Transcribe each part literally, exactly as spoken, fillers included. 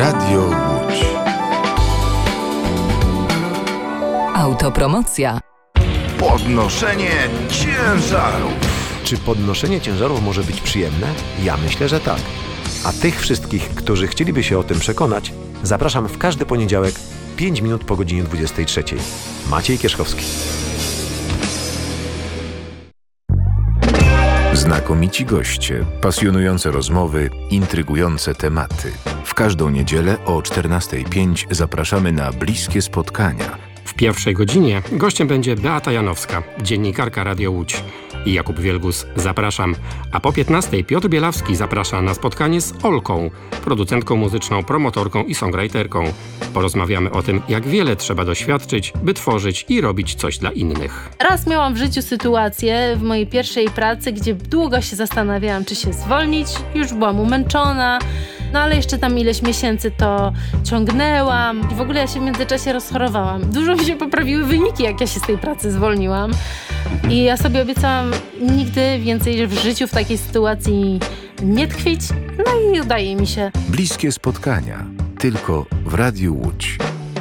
Radio Łódź. Autopromocja. Podnoszenie ciężarów. Czy podnoszenie ciężarów może być przyjemne? Ja myślę, że tak. A tych wszystkich, którzy chcieliby się o tym przekonać, zapraszam w każdy poniedziałek pięć minut po godzinie dwudziestej trzeciej. Maciej Kierzkowski. Znakomici goście, pasjonujące rozmowy, intrygujące tematy. W każdą niedzielę o czternastej pięć zapraszamy na bliskie spotkania. W pierwszej godzinie gościem będzie Beata Janowska, dziennikarka Radio Łódź. I Jakub Wielgus, zapraszam. A po piętnastej Piotr Bielawski zaprasza na spotkanie z Olką, producentką muzyczną, promotorką i songwriterką. Porozmawiamy o tym, jak wiele trzeba doświadczyć, by tworzyć i robić coś dla innych. Raz miałam w życiu sytuację w mojej pierwszej pracy, gdzie długo się zastanawiałam, czy się zwolnić. Już byłam umęczona, no ale jeszcze tam ileś miesięcy to ciągnęłam. I w ogóle ja się w międzyczasie rozchorowałam. Dużo mi się poprawiły wyniki, jak ja się z tej pracy zwolniłam. I ja sobie obiecałam nigdy więcej w życiu w takiej sytuacji nie tkwić. No i udaje mi się. Bliskie spotkania. Tylko w Radiu Łódź.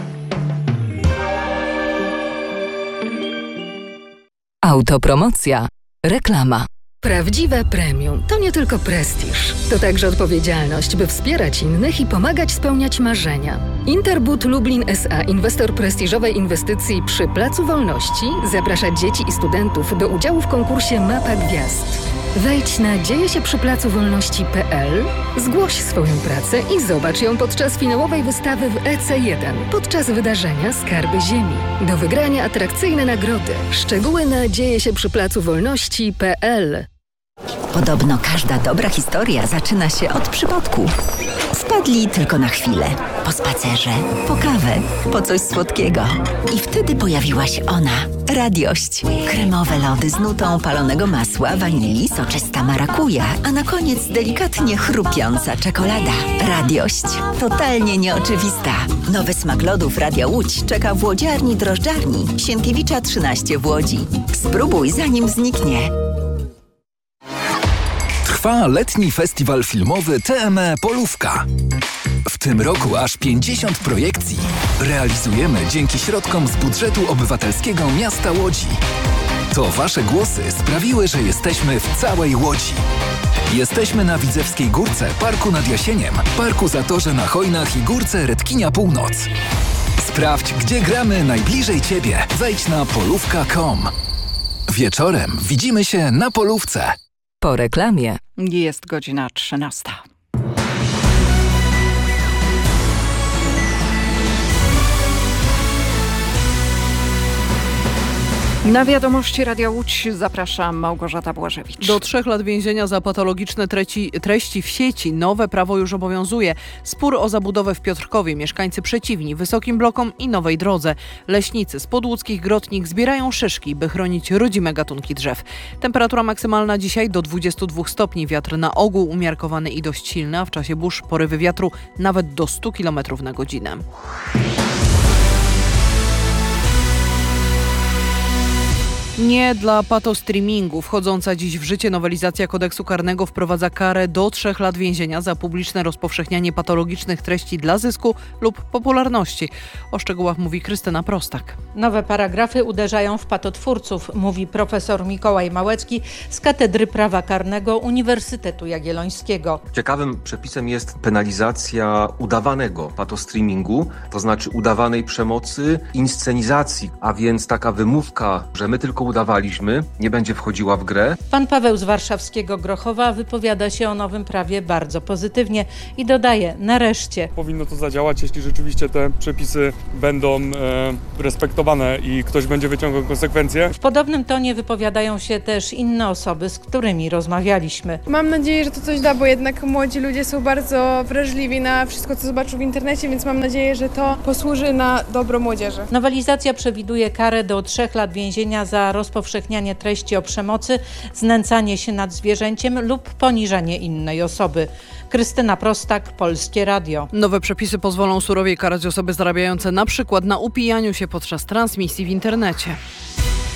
Autopromocja. Reklama. Prawdziwe premium to nie tylko prestiż, to także odpowiedzialność, by wspierać innych i pomagać spełniać marzenia. Interbud Lublin S A, inwestor prestiżowej inwestycji przy Placu Wolności, zaprasza dzieci i studentów do udziału w konkursie Mapa Gwiazd. Wejdź na dzieje się przy placu wolności kropka p l, zgłoś swoją pracę i zobacz ją podczas finałowej wystawy w E C jeden, podczas wydarzenia Skarby Ziemi. Do wygrania atrakcyjne nagrody. Szczegóły na dzieje się przy placu wolności kropka p l. Podobno każda dobra historia zaczyna się od przypadku. Wpadli tylko na chwilę. Po spacerze, po kawę, po coś słodkiego. I wtedy pojawiła się ona. Radiość. Kremowe lody z nutą palonego masła, wanilii, soczysta marakuja, a na koniec delikatnie chrupiąca czekolada. Radiość. Totalnie nieoczywista. Nowy smak lodów Radia Łódź czeka w łodziarni drożdżarni Sienkiewicza trzynaście w Łodzi. Spróbuj zanim zniknie. Trwa letni festiwal filmowy T M E Polówka. W tym roku aż pięćdziesiąt projekcji realizujemy dzięki środkom z budżetu obywatelskiego miasta Łodzi. To wasze głosy sprawiły, że jesteśmy w całej Łodzi. Jesteśmy na Widzewskiej Górce, Parku nad Jasieniem, Parku Zatorze na Chojnach i Górce Redkinia Północ. Sprawdź, gdzie gramy najbliżej ciebie. Wejdź na polówka kropka com. Wieczorem widzimy się na Polówce. Po reklamie. Jest godzina trzynasta. Na wiadomości Radia Łódź zapraszam Małgorzata Błażewicz. Do trzech lat więzienia za patologiczne treci, treści w sieci. Nowe prawo już obowiązuje. Spór o zabudowę w Piotrkowie. Mieszkańcy przeciwni wysokim blokom i nowej drodze. Leśnicy z podłódzkich grotnik zbierają szyszki, by chronić rodzime gatunki drzew. Temperatura maksymalna dzisiaj do dwudziestu dwóch stopni. Wiatr na ogół umiarkowany i dość silny, a w czasie burz porywy wiatru nawet do stu kilometrów na godzinę. Nie dla patostreamingu. Wchodząca dziś w życie nowelizacja kodeksu karnego wprowadza karę do trzech lat więzienia za publiczne rozpowszechnianie patologicznych treści dla zysku lub popularności. O szczegółach mówi Krystyna Prostak. Nowe paragrafy uderzają w patotwórców, mówi profesor Mikołaj Małecki z Katedry Prawa Karnego Uniwersytetu Jagiellońskiego. Ciekawym przepisem jest penalizacja udawanego patostreamingu, to znaczy udawanej przemocy, inscenizacji, a więc taka wymówka, że my tylko udawaliśmy, nie będzie wchodziła w grę. Pan Paweł z warszawskiego Grochowa wypowiada się o nowym prawie bardzo pozytywnie i dodaje, nareszcie. Powinno to zadziałać, jeśli rzeczywiście te przepisy będą e, respektowane i ktoś będzie wyciągał konsekwencje. W podobnym tonie wypowiadają się też inne osoby, z którymi rozmawialiśmy. Mam nadzieję, że to coś da, bo jednak młodzi ludzie są bardzo wrażliwi na wszystko, co zobaczą w internecie, więc mam nadzieję, że to posłuży na dobro młodzieży. Nowelizacja przewiduje karę do trzech lat więzienia za rozpowszechnianie treści o przemocy, znęcanie się nad zwierzęciem lub poniżanie innej osoby. Krystyna Prostak, Polskie Radio. Nowe przepisy pozwolą surowiej karać osoby zarabiające na przykład na upijaniu się podczas transmisji w internecie.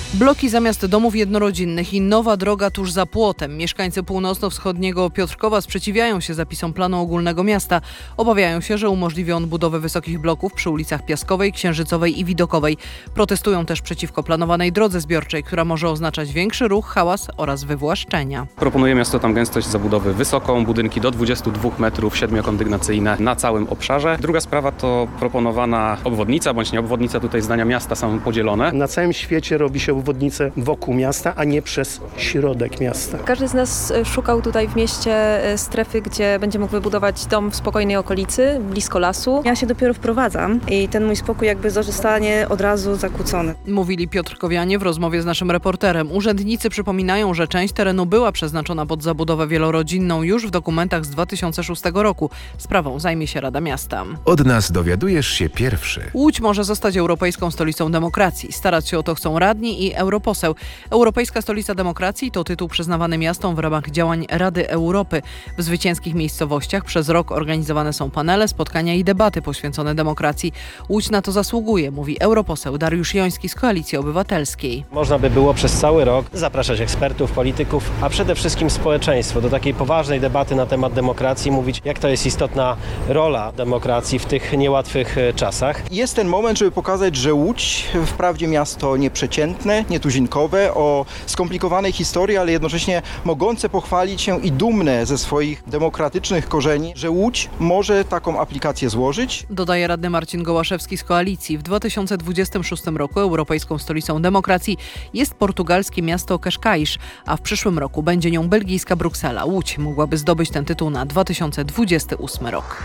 Bloki zamiast domów jednorodzinnych i nowa droga tuż za płotem. Mieszkańcy północno-wschodniego Piotrkowa sprzeciwiają się zapisom planu ogólnego miasta. Obawiają się, że umożliwi on budowę wysokich bloków przy ulicach Piaskowej, Księżycowej i Widokowej. Protestują też przeciwko planowanej drodze zbiorczej, która może oznaczać większy ruch, hałas oraz wywłaszczenia. Proponuje miasto tam gęstość zabudowy wysoką, budynki do dwudziestu dwóch metrów, siedmiokondygnacyjne na całym obszarze. Druga sprawa to proponowana obwodnica, bądź nie obwodnica, tutaj zdania miasta są podzielone. Na całym świecie robi się obwodnicę wokół miasta, a nie przez środek miasta. Każdy z nas szukał tutaj w mieście strefy, gdzie będzie mógł wybudować dom w spokojnej okolicy, blisko lasu. Ja się dopiero wprowadzam i ten mój spokój jakby zostanie od razu zakłócony. Mówili piotrkowianie w rozmowie z naszym reporterem. Urzędnicy przypominają, że część terenu była przeznaczona pod zabudowę wielorodzinną już w dokumentach z dwa tysiące szóstego roku. Sprawą zajmie się Rada Miasta. Od nas dowiadujesz się pierwszy. Łódź może zostać europejską stolicą demokracji. Starać się o to chcą radni i europoseł. Europejska Stolica Demokracji to tytuł przyznawany miastom w ramach działań Rady Europy. W zwycięskich miejscowościach przez rok organizowane są panele, spotkania i debaty poświęcone demokracji. Łódź na to zasługuje, mówi europoseł Dariusz Joński z Koalicji Obywatelskiej. Można by było przez cały rok zapraszać ekspertów, polityków, a przede wszystkim społeczeństwo do takiej poważnej debaty na temat demokracji, mówić, jak to jest istotna rola demokracji w tych niełatwych czasach. Jest ten moment, żeby pokazać, że Łódź wprawdzie miasto nieprzeciętne, nietuzinkowe, o skomplikowanej historii, ale jednocześnie mogące pochwalić się i dumne ze swoich demokratycznych korzeni, że Łódź może taką aplikację złożyć. Dodaje radny Marcin Gołaszewski z Koalicji. W dwa tysiące dwudziestym szóstym roku europejską stolicą demokracji jest portugalskie miasto Cascais, a w przyszłym roku będzie nią belgijska Bruksela. Łódź mogłaby zdobyć ten tytuł na dwa tysiące dwudziesty ósmy rok.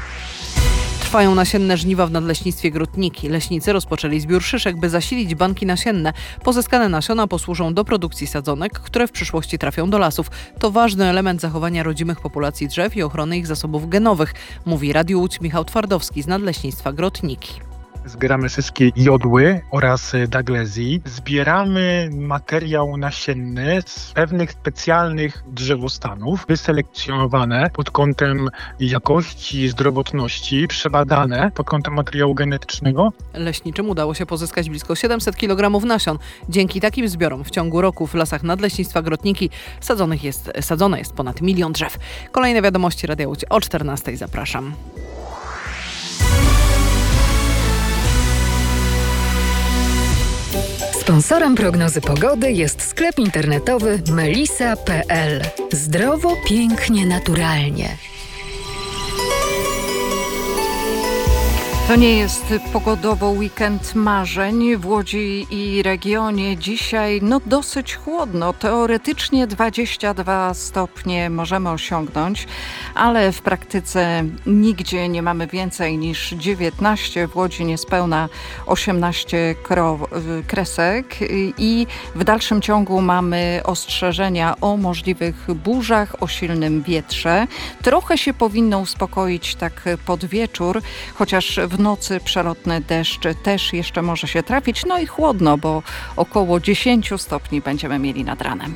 Trwają nasienne żniwa w nadleśnictwie Grotniki. Leśnicy rozpoczęli zbiór szyszek, by zasilić banki nasienne. Pozyskane nasiona posłużą do produkcji sadzonek, które w przyszłości trafią do lasów. To ważny element zachowania rodzimych populacji drzew i ochrony ich zasobów genowych, mówi Radiu Łódź Michał Twardowski z nadleśnictwa Grotniki. Zbieramy wszystkie jodły oraz daglezji. Zbieramy materiał nasienny z pewnych specjalnych drzewostanów, wyselekcjonowane pod kątem jakości, zdrowotności, przebadane pod kątem materiału genetycznego. Leśniczym udało się pozyskać blisko siedemset kilogramów nasion. Dzięki takim zbiorom w ciągu roku w lasach nadleśnictwa Grotniki sadzonych jest, sadzone jest ponad milion drzew. Kolejne wiadomości Radia Łódź o czternastej. Zapraszam. Sponsorem prognozy pogody jest sklep internetowy melisa kropka p l. Zdrowo, pięknie, naturalnie. To nie jest pogodowo weekend marzeń w Łodzi i regionie. Dzisiaj no dosyć chłodno. Teoretycznie dwadzieścia dwa stopnie możemy osiągnąć, ale w praktyce nigdzie nie mamy więcej niż dziewiętnaście. W Łodzi niespełna osiemnaście kresek i w dalszym ciągu mamy ostrzeżenia o możliwych burzach, o silnym wietrze. Trochę się powinno uspokoić tak pod wieczór, chociaż w nocy przelotny deszcz też jeszcze może się trafić. No i chłodno, bo około dziesięć stopni będziemy mieli nad ranem.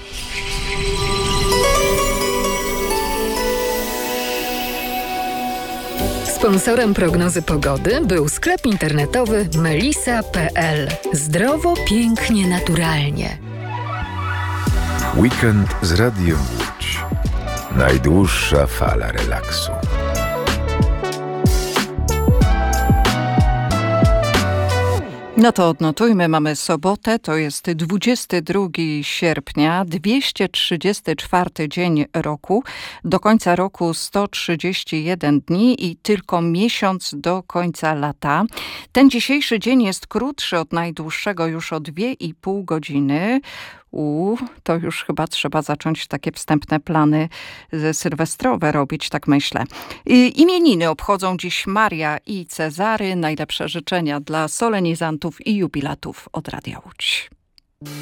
Sponsorem prognozy pogody był sklep internetowy melisa kropka p l. Zdrowo, pięknie, naturalnie. Weekend z Radiem Łódź. Najdłuższa fala relaksu. No to odnotujmy, mamy sobotę, to jest dwudziestego drugiego sierpnia, dwieście trzydziesty czwarty dzień roku, do końca roku sto trzydzieści jeden dni i tylko miesiąc do końca lata. Ten dzisiejszy dzień jest krótszy od najdłuższego już o dwie i pół godziny. U, to już chyba trzeba zacząć takie wstępne plany sylwestrowe robić, tak myślę. I, imieniny obchodzą dziś Maria i Cezary. Najlepsze życzenia dla solenizantów i jubilatów od Radia Łódź.